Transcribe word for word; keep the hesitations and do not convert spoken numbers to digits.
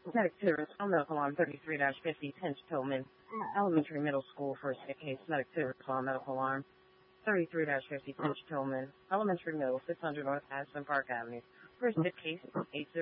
Medic Tutor, Medical Alarm thirty-three fifty, Tench Tillman, Elementary Middle School, First Hit Case, Medic Tutor, Medical Alarm thirty-three fifty, Tench Tillman, Elementary Middle, six hundred North Aspen Park Avenue, First Hit Case, eight zero.